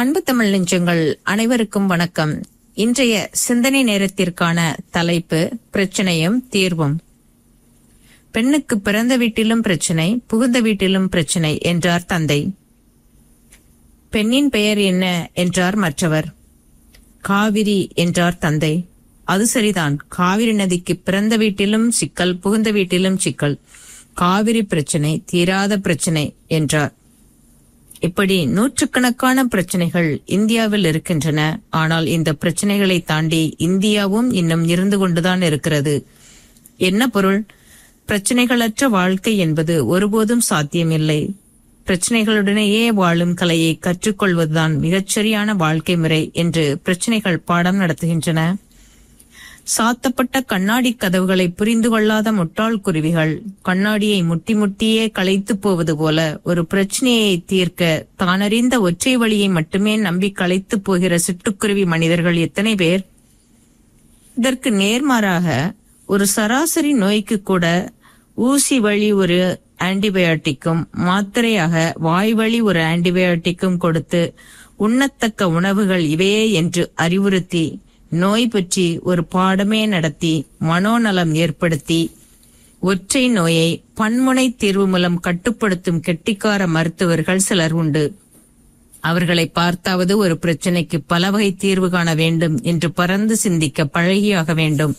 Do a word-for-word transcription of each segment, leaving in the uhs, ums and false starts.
அன்பு தமிழ் நெஞ்சங்கள் அனைவருக்கும் வணக்கம். இன்றைய சிந்தனை நேரத்திற்கான தலைப்பு பிரச்சனையும் தீர்வும். பெண்ணுக்கு பிறந்த வீட்டிலும் பிரச்சனை, புகுந்த வீட்டிலும் பிரச்சனை என்றார் தந்தை. பெண்ணின் பெயர் என்ன என்றார் மற்றவர். காவிரி என்றார் தந்தை. அது சரிதான், காவிரி நதிக்கு பிறந்த வீட்டிலும் சிக்கல், புகுந்த வீட்டிலும் சிக்கல். காவிரி பிரச்சனை தீராத பிரச்சனை என்றார். இப்படி நூற்றுக்கணக்கான பிரச்சனைகள் இந்தியாவில் இருக்கின்றன. ஆனால் இந்த பிரச்சனைகளை தாண்டி இந்தியாவும் இன்னும் இருந்து கொண்டுதான் இருக்கிறது. என்ன பொருள்? பிரச்சனைகளற்ற வாழ்க்கை என்பது ஒருபோதும் சாத்தியமில்லை. பிரச்சனைகளுடனேயே வாழும் கலையை கற்றுக்கொள்வதுதான் மிகச்சரியான வாழ்க்கை முறை என்று பிரச்சனைகள் பாடம் நடத்துகின்றன. சாத்தப்பட்ட கண்ணாடி கதவுகளை புரிந்து கொள்ளாத முட்டாள் குருவிகள் கண்ணாடியை முட்டி முட்டியே களைத்து போவது போல ஒரு பிரச்சனையை தீர்க்க தானறிந்த ஒற்றை வழியை மட்டுமே நம்பி களைத்து போகிற சிட்டுக்குருவி மனிதர்கள் எத்தனை பேர்? இதற்கு நேர்மாறாக ஒரு சராசரி நோய்க்கு கூட ஊசி வழி ஒரு ஆன்டிபயோட்டிக்கும் மாத்திரையாக வாய் வழி ஒரு ஆன்டிபயோட்டிக்கும் கொடுத்து உண்ணத்தக்க உணவுகள் இவையே என்று அறிவுறுத்தி நோய் பற்றி ஒரு பாடமே நடத்தி மனோநலம் ஏற்படுத்தி ஒற்றை நோயை பன்முனை தீர்வு மூலம் கட்டுப்படுத்தும் கெட்டிக்கார மருத்துவர்கள் சிலர் உண்டு. அவர்களை பார்த்தாவது ஒரு பிரச்சனைக்கு பல வகை தீர்வு காண வேண்டும் என்று பறந்து சிந்திக்க பழகியாக வேண்டும்.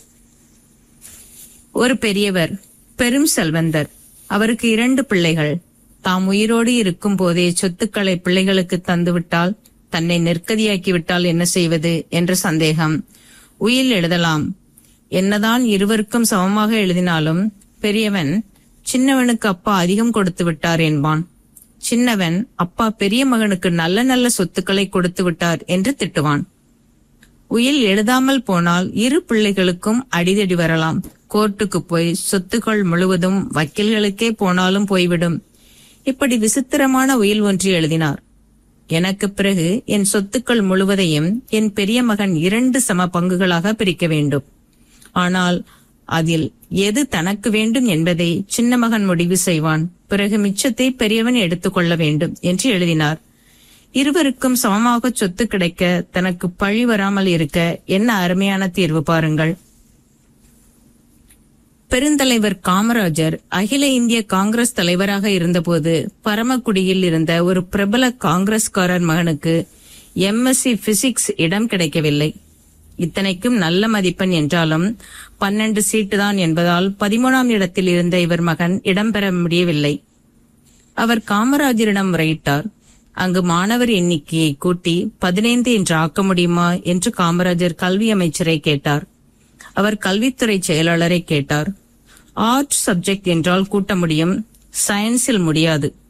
ஒரு பெரியவர், பெரும் செல்வந்தர். அவருக்கு இரண்டு பிள்ளைகள். தாம் உயிரோடு இருக்கும் போதே சொத்துக்களை பிள்ளைகளுக்கு தந்துவிட்டால், தன்னை நெருக்கடியாக்கிவிட்டால் என்ன செய்வது என்ற சந்தேகம். உயில் எழுதலாம். என்னதான் இருவருக்கும் சமமாக எழுதினாலும் பெரியவன் சின்னவனுக்கு அப்பா அதிகம் கொடுத்து விட்டார் என்பான். சின்னவன் அப்பா பெரிய மகனுக்கு நல்ல நல்ல சொத்துக்களை கொடுத்து விட்டார் என்று திட்டுவான். உயில் எழுதாமல் போனால் இரு பிள்ளைகளுக்கும் அடிதடி வரலாம். கோர்ட்டுக்கு போய் சொத்துக்கள் முழுவதும் வக்கீல்களுக்கே போனாலும் போய்விடும். இப்படி விசித்திரமான உயில் ஒன்று எழுதினார். எனக்கு பிறகு என் சொத்துக்கள் முழுவதையும் என் பெரிய மகன் இரண்டு சம பங்குகளாக பிரிக்க வேண்டும். ஆனால் அதில் எது தனக்கு வேண்டும் என்பதை சின்ன மகன் முடிவு செய்வான். பிறகு மிச்சத்தை பெரியவன் எடுத்துக்கொள்ள வேண்டும் என்று எழுதினார். இருவருக்கும் சமமாக சொத்து கிடைக்க தனக்கு பழி வராமல் இருக்க என்ன அருமையான தீர்வு பாருங்கள். பெருந்தலைவர் காமராஜர் அகில இந்திய காங்கிரஸ் தலைவராக இருந்தபோது பரமக்குடியில் இருந்த ஒரு பிரபல காங்கிரஸ்காரர் மகனுக்கு எம்எஸ்சி பிசிக்ஸ் இடம் கிடைக்கவில்லை. இத்தனைக்கும் நல்ல மதிப்பெண் என்றாலும் பன்னெண்டு சீட்டு தான் என்பதால் பதிமூணாம் இடத்தில் இருந்த இவர் மகன் இடம்பெற முடியவில்லை. அவர் காமராஜரிடம் முறையிட்டார். அங்கு மாணவர் எண்ணிக்கையை கூட்டி பதினைந்து என்று ஆக்க முடியுமா என்று காமராஜர் கல்வி அமைச்சரை கேட்டார். அவர் கல்வித்துறை செயலாளரை கேட்டார். ஆர்ட் சப்ஜெக்ட் என்றால் கூட்ட முடியும், சயின்ஸில் முடியாது.